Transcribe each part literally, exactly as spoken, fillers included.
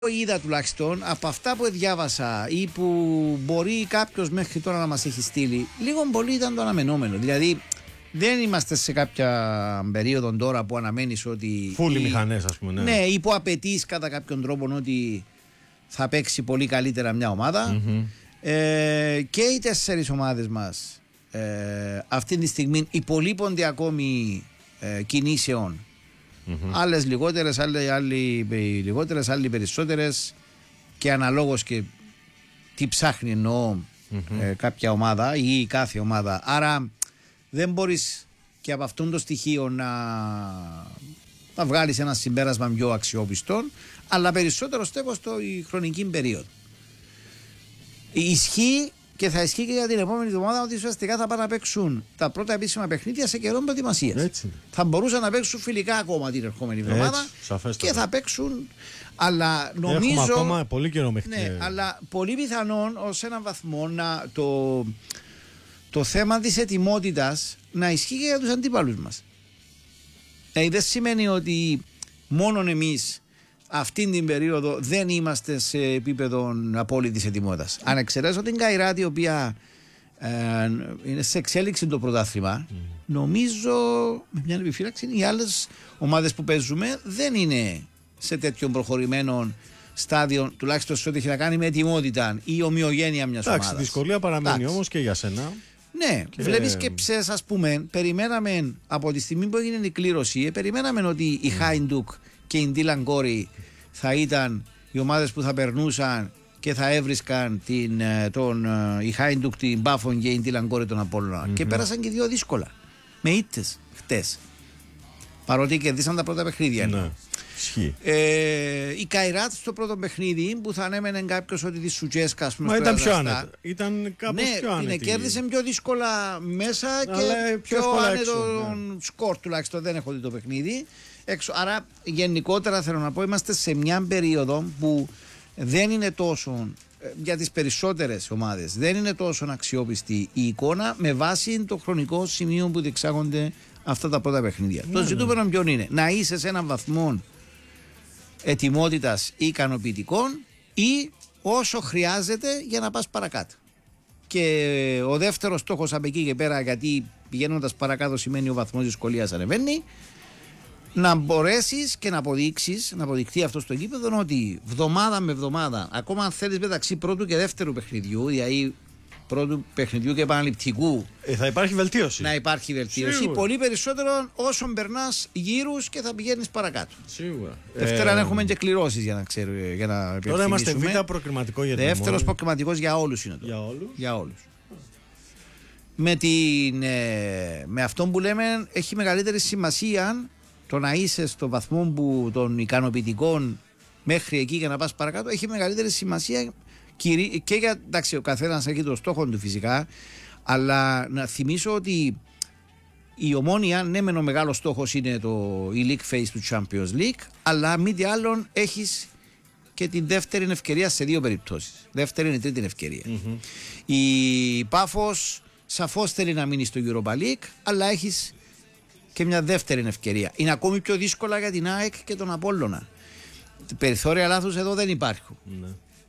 είδα τουλάχιστον από αυτά που διάβασα ή που μπορεί κάποιος μέχρι τώρα να μας έχει στείλει, λίγο πολύ ήταν το αναμενόμενο. Δηλαδή δεν είμαστε σε κάποια περίοδο τώρα που αναμένεις ότι. Φούλοι μηχανές, ας πούμε. Ναι, ναι, ή που απαιτείς κατά κάποιον τρόπο ότι θα παίξει πολύ καλύτερα μια ομάδα. Mm-hmm. Ε, και οι τέσσερις ομάδες μας ε, αυτή τη στιγμή υπολείπονται ακόμη ε, κινήσεων. Mm-hmm. Άλλες λιγότερες, άλλοι, άλλοι λιγότερες, άλλοι περισσότερες και αναλόγως και τι ψάχνει εννοώ mm-hmm. ε, κάποια ομάδα ή κάθε ομάδα. Άρα δεν μπορείς και από αυτόν το στοιχείο να, να βγάλεις ένα συμπέρασμα πιο αξιόπιστο, αλλά περισσότερο στέκω στο η χρονική περίοδο. Ισχύει και θα ισχύει και για την επόμενη εβδομάδα ότι ουσιαστικά θα πάνε να παίξουν τα πρώτα επίσημα παιχνίδια σε καιρό προετοιμασίας. Θα μπορούσαν να παίξουν φιλικά ακόμα την ερχόμενη εβδομάδα και θα παίξουν. Αλλά νομίζω. Έχουμε ακόμα πολύ καιρό μέχρι. Ναι, αλλά πολύ πιθανόν ως έναν βαθμό να το, το θέμα της ετοιμότητας να ισχύει και για τους αντίπαλους μας. Δηλαδή δεν σημαίνει ότι μόνον εμείς αυτήν την περίοδο δεν είμαστε σε επίπεδο απόλυτης ετοιμότητας. Αν εξαιρέσω την Καϊράτη, η οποία ε, είναι σε εξέλιξη το πρωτάθλημα, mm. νομίζω με μια επιφύλαξη οι άλλες ομάδες που παίζουμε δεν είναι σε τέτοιο προχωρημένο στάδιο, τουλάχιστον σε ό,τι έχει να κάνει με ετοιμότητα ή ομοιογένεια μιας ομάδας. Εντάξει, δυσκολία παραμένει όμως και για σένα. Ναι, και... βλέπεις και ψες, ας πούμε, περιμέναμε από τη στιγμή που έγινε η κλήρωση, περιμέναμε ότι η Χάιντουκ και η Ντίλαν Κόρι θα ήταν οι ομάδες που θα περνούσαν και θα έβρισκαν την, τον, η Χάιντουκ, την Πάφον και η Ντίλαν Κόρι τον Απόλλωνα. Mm-hmm. Και πέρασαν και δύο δύσκολα. Με ήττες χτες. Παρότι κερδίσαν τα πρώτα παιχνίδια. Ναι. Ε, η Καϊράτ στο πρώτο παιχνίδι που θα ανέμενε κάποιος ότι τη Σουτζέσκα, ας πούμε. Μα ήταν πιο άνετα. Ήταν κάπως ναι, πιο άνετη. Ναι, κέρδισε πιο δύσκολα μέσα. Αλλά και πιο, πιο άνετο ναι. σκορ τουλάχιστον. Δεν έχω δει το παιχνίδι. Έξω. Άρα γενικότερα θέλω να πω είμαστε σε μια περίοδο που δεν είναι τόσο για τις περισσότερες ομάδες δεν είναι τόσο αξιόπιστη η εικόνα με βάση το χρονικό σημείο που διεξάγονται αυτά τα πρώτα παιχνίδια. Ναι, το ζητούμενο ναι. ποιον είναι να είσαι σε έναν βαθμό ετοιμότητας ικανοποιητικών ή όσο χρειάζεται για να πας παρακάτω. Και ο δεύτερος στόχος από εκεί και πέρα, γιατί πηγαίνοντας παρακάτω σημαίνει ο βαθμός δυσκολίας ανεβαίνει, να μπορέσεις και να αποδείξεις, να αποδειχθεί αυτό στο γήπεδο ότι βδομάδα με βδομάδα, ακόμα αν θέλεις μεταξύ πρώτου και δεύτερου παιχνιδιού, δηλαδή πρώτου παιχνιδιού και επαναληπτικού, ε, θα υπάρχει βελτίωση. Να υπάρχει βελτίωση. Σίγουρα. Πολύ περισσότερο όσο περνάς γύρους και θα πηγαίνεις παρακάτω. Σίγουρα. Δευτέρα ε, έχουμε και κληρώσεις για να ξέρουμε. Για να τώρα είμαστε β' προκριματικό για την Δεύτερος προκριματικός για όλους είναι το. Για όλους. Για όλους. Με, την, ε, με αυτό που λέμε έχει μεγαλύτερη σημασία το να είσαι στο βαθμό που των ικανοποιητικών μέχρι εκεί για να πας παρακάτω έχει μεγαλύτερη σημασία και για, εντάξει, ο καθένας έχει το στόχο του φυσικά, αλλά να θυμίσω ότι η Ομόνοια, ναι μεν ο μεγάλος στόχος είναι το, η League Phase του Champions League, αλλά μη τι άλλον έχεις και την δεύτερη ευκαιρία σε δύο περιπτώσεις. Δεύτερη ή τρίτη ευκαιρία. Mm-hmm. Η Πάφος σαφώς θέλει να μείνει στο Europa League, αλλά έχεις και μια δεύτερη ευκαιρία. Είναι ακόμη πιο δύσκολα για την ΑΕΚ και τον Απόλλωνα. Περιθώρια λάθους εδώ δεν υπάρχουν. Mm-hmm.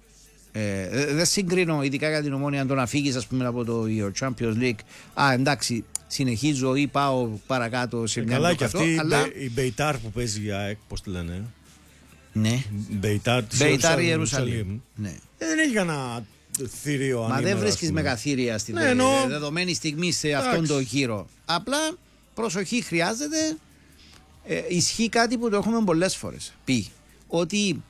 Ε, δεν συγκρίνω ειδικά για την Ομόνοια το να φύγεις ας πούμε από το Champions League. Α, εντάξει, συνεχίζω ή πάω παρακάτω σε ε, μια καλά και αυτή αλλά... η Μπεϊτάρ που παίζει για ΑΕΚ, πώς τη λένε. Ναι. Μπεϊτάρ της Ιερουσαλήμ. Ναι. Ε, δεν έχει κανένα θηρίο. Μα ανήμερα, δεν βρίσκεις μεγαθύρια στην ναι, ενώ... δεδομένη στιγμή σε εντάξει. αυτόν τον γύρο. Απλά προσοχή χρειάζεται. Ε, ισχύει κάτι που το έχουμε πολλές φορές πει. Ότι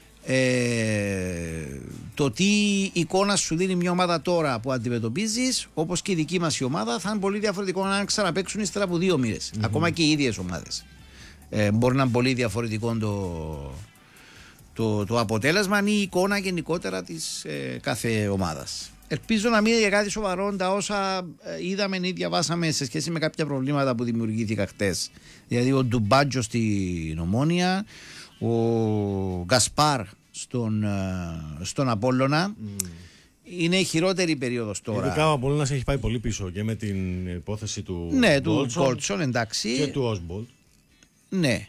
Ε, το τι εικόνα σου δίνει μια ομάδα τώρα που αντιμετωπίζεις, όπως και η δική μας η ομάδα, θα είναι πολύ διαφορετικό αν ξαναπαίξουν ύστερα από δύο μήνες. Mm-hmm. Ακόμα και οι ίδιες ομάδες. Ε, μπορεί να είναι πολύ διαφορετικό το, το, το αποτέλεσμα ή η εικόνα γενικότερα της ε, κάθε ομάδας. Ελπίζω να μην είναι για κάτι σοβαρό τα όσα ε, είδαμε ή διαβάσαμε σε σχέση με κάποια προβλήματα που δημιουργήθηκαν χτες. Δηλαδή ο Ντουμπάτζο στην Ομόνοια, ο Γκασπάρ στον, στον Απόλλωνα. Mm. Είναι η χειρότερη περίοδος τώρα. Ειδικά ο Απόλλωνας έχει πάει πολύ πίσω και με την υπόθεση του ναι, του Γκόλτσον, εντάξει. Και του Όσμπολτ. Ναι.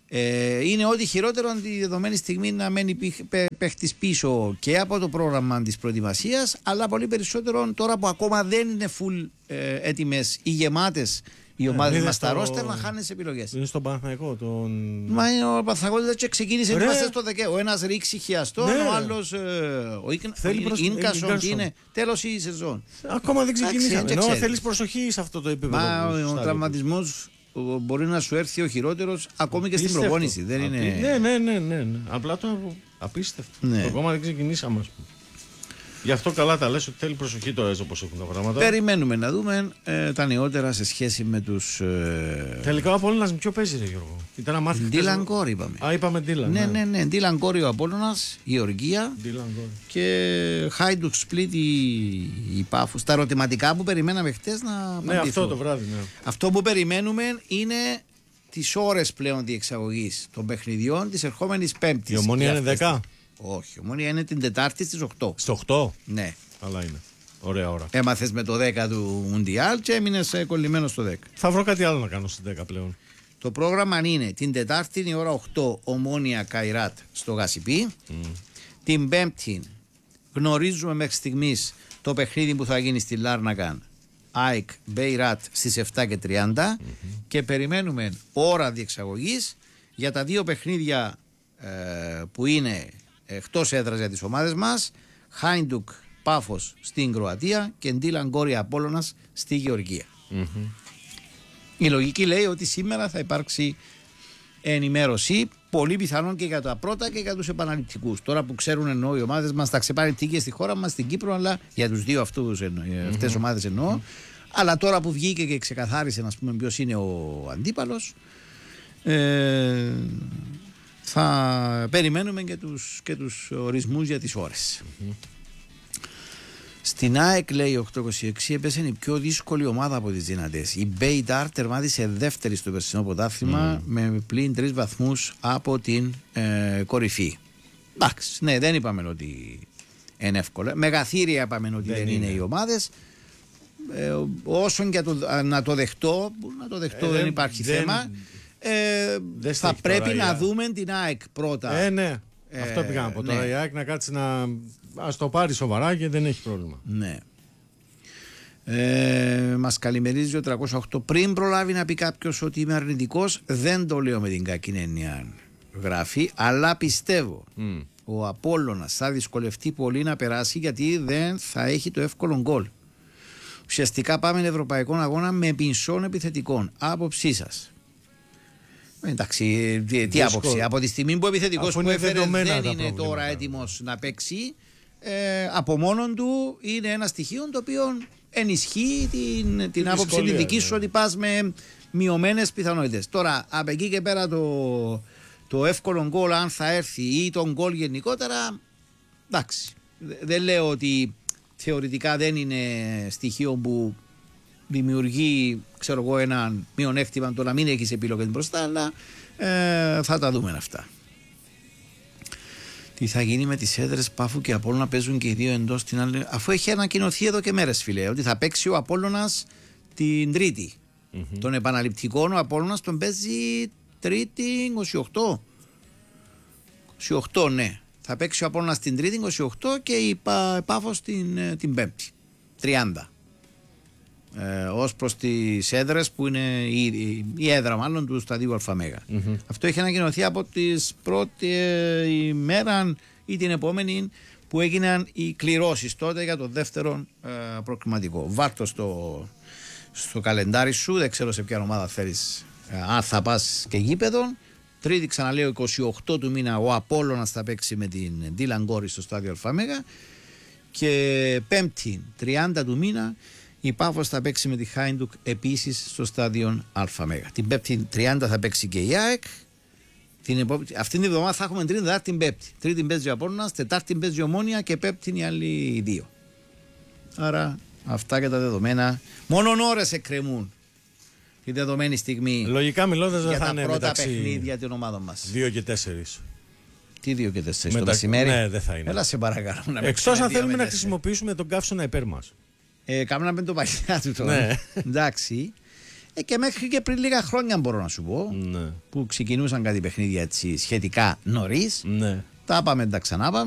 Ε, είναι ό,τι χειρότερο τη δεδομένη στιγμή να μένει παίχτης πίσω και από το πρόγραμμα της προετοιμασίας, αλλά πολύ περισσότερο τώρα που ακόμα δεν είναι full ε, έτοιμες ή γεμάτες οι ομάδες μας στα ρόστερ, να χάνεις επιλογές. Είναι στον Παναθηναϊκό. Τον... Μα ο Παναθηναϊκός και ξεκίνησε. Ρε... Είμαστε στο Δεκέμβριο. Ο ένας ρίξει χιαστό, ναι, ο άλλος. Ε, ο Ίνκασον είναι τέλος η σεζόν. Ακόμα δεν ξεκινήσαμε. Ενώ θέλεις προσοχή σε αυτό το επίπεδο. Μα ο τραυματισμός μπορεί να σου έρθει ο χειρότερος ακόμη και στην προπόνηση. Δεν είναι... Ναι, ναι, ναι, ναι, ναι. Απλά το απίστευτο. Ναι. Ακόμα δεν ξεκινήσαμε, ας πούμε. Γι' αυτό καλά τα λες ότι θέλει προσοχή τώρα έτσι όπως έχουν τα πράγματα. Περιμένουμε να δούμε ε, τα νεότερα σε σχέση με τους... Ε... Τελικά ο Απόλλωνας με ποιο παίζει, ρε Γιώργο? Ήταν να μάθει. Ντίλαν Κόρ είπαμε. Α, είπαμε Ντίλαν. Ναι, ναι, ναι. Ντίλαν Κόρ ο Απόλλωνας, η Γεωργία και Χάιντουκ Σπλίτ η, η Πάφος. Τα ερωτηματικά που περιμέναμε χτες να απαντηθούν. Ναι, αυτό το βράδυ. Ναι. Αυτό που περιμένουμε είναι τις ώρες πλέον διεξαγωγής των παιχνιδιών της ερχόμενης Πέμπτης. Η Ομόνια είναι δέκα. Όχι, η Ομόνια είναι την Τετάρτη στις οκτώ. Στο οκτώ? Ναι. Αλλά είναι. Ωραία ώρα. Έμαθες με το δέκα του Μουντιάλ και έμεινες κολλημένος στο δέκα. Θα βρω κάτι άλλο να κάνω στις δέκα πλέον. Το πρόγραμμα είναι την Τετάρτη η ώρα οκτώ Ομόνια Καϊράτ στο Γασιπί. Mm. Την Πέμπτη γνωρίζουμε μέχρι στιγμής το παιχνίδι που θα γίνει στη Λάρνακαν, ΑΕΚ Μπέιρατ στις επτά και τριάντα, mm-hmm. και περιμένουμε ώρα διεξαγωγής για τα δύο παιχνίδια ε, που είναι εκτός έδρας για τις ομάδες μας, Χάιντουκ Πάφος στην Κροατία και Ντίλαν Κόρ Απόλλωνας στη Γεωργία. Mm-hmm. Η λογική λέει ότι σήμερα θα υπάρξει ενημέρωση, πολύ πιθανόν και για τα πρώτα και για τους επαναληπτικούς. Τώρα που ξέρουν εννοώ οι ομάδες μας, θα ξεπάρει τίκες στη χώρα μας, στην Κύπρο, αλλά για τους δύο αυτούς, mm-hmm. αυτές ομάδες εννοώ. Mm-hmm. Αλλά τώρα που βγήκε και ξεκαθάρισε, να πούμε, ποιος είναι ο αντίπαλος, ε, θα περιμένουμε και τους, και τους ορισμούς για τις ώρες. Mm-hmm. Στην ΑΕΚ, λέει οκτώ είκοσι έξι, έπεσε η πιο δύσκολη ομάδα από τις δυνατές. Η Μπέιταρ τερμάτισε δεύτερη στο περσινό πρωτάθλημα mm. με πλην τρεις βαθμούς από την ε, κορυφή. Εντάξει, ναι, δεν είπαμε ότι είναι εύκολο. Μεγαθύρια είπαμε ότι δεν, δεν είναι. είναι οι ομάδες. Ε, όσον και το, να το δεχτώ, να το δεχτώ ε, δεν υπάρχει δεν, θέμα. Ε, δεν θα πρέπει να δούμε την ΑΕΚ πρώτα. Ε, ναι. Ε, Αυτό πήγα να πω τώρα. Ναι. Η ΑΕΚ να κάτσει να ας το πάρει σοβαρά και δεν έχει πρόβλημα. Ναι. Ε, μας καλημερίζει ο τριακόσια οκτώ. Πριν προλάβει να πει κάποιος ότι είμαι αρνητικός, δεν το λέω με την κακή έννοια, γράφει, αλλά πιστεύω mm. ο Απόλλωνας θα δυσκολευτεί πολύ να περάσει, γιατί δεν θα έχει το εύκολο γκολ. Ουσιαστικά πάμε ευρωπαϊκό αγώνα με πινσόν επιθετικών. Άποψή σας? Εντάξει, τι, τι άποψη? Από τη στιγμή που ο επιθετικός που έφερε δεν είναι τώρα έτοιμος να παίξει, ε, από μόνον του είναι ένα στοιχείο το οποίο ενισχύει την, την άποψη τη δική σου, ναι, ότι πας με μειωμένες πιθανότητες. Τώρα από εκεί και πέρα το, το εύκολο γκολ, αν θα έρθει, ή τον γκολ γενικότερα, εντάξει, δεν λέω ότι θεωρητικά δεν είναι στοιχείο που δημιουργεί, ξέρω εγώ, ένα μειονέκτημα το να μην έχεις επιλογές μπροστά, αλλά ε, θα τα δούμε αυτά. Τι θα γίνει με τις έδρες Πάφου και Απόλλωνα, παίζουν και οι δύο εντός την άλλη, αφού έχει ανακοινωθεί εδώ και μέρες, φίλε, ότι θα παίξει ο Απόλλωνας την Τρίτη. Mm-hmm. Τον επαναληπτικό ο Απόλλωνας τον παίζει Τρίτη είκοσι οκτώ. είκοσι οκτώ, ναι. Θα παίξει ο Απόλλωνας την Τρίτη είκοσι οκτώ και η Πάφος την, την Πέμπτη τριάντα. Ε, ως προς τις έδρες που είναι η, η, η έδρα μάλλον του σταδίου Αλφαμέγα. Mm-hmm. Αυτό έχει ανακοινωθεί από τις πρώτη ημέρα ή την επόμενη που έγιναν οι κληρώσεις τότε για το δεύτερο ε, προκριματικό. Βάρτο στο, στο καλεντάρι σου, δεν ξέρω σε ποια ομάδα θέλεις, ε, αν θα πας και γήπεδο. Τρίτη, ξαναλέω, είκοσι οκτώ του μήνα ο Απόλλωνας θα παίξει με την Ντίλαν Κόρ στο στάδιο Αλφαμέγα, και Πέμπτη τριάντα του μήνα η Πάφος θα παίξει με τη Χάιντουκ επίσης στο στάδιο Αλφαμέγα. Την Πέμπτη τριάντα θα παίξει και η ΑΕΚ. Την επό... Αυτή την εβδομάδα θα έχουμε τρίτη, τετάρτη, Πέμπτη. Τρίτη παίζει ο Απόλλωνας, Τετάρτη παίζει η Ομόνια και Πέμπτη οι άλλοι δύο. Άρα αυτά και τα δεδομένα. Μόνον ώρες εκκρεμούν τη δεδομένη στιγμή. Λογικά μιλώντας δεν θα είναι πρώτα μεταξύ παιχνίδια των ομάδων μας. δύο και τέσσερις. Τι δύο και τέσσερις Μετα... το μεσημέρι? Ναι, δεν θα είναι. Έλα σε παρακαλώ. Εκτός αν θέλουμε να χρησιμοποιήσουμε τον καύσωνα υπέρ μας. Ε, κάμναμε το παλιά του τώρα. Ναι. Εντάξει. Ε, και μέχρι και πριν λίγα χρόνια μπορώ να σου πω, ναι. που ξεκινούσαν κάτι παιχνίδια έτσι σχετικά νωρίς. Ναι. Τα πάμε, τα ξανάπαμε.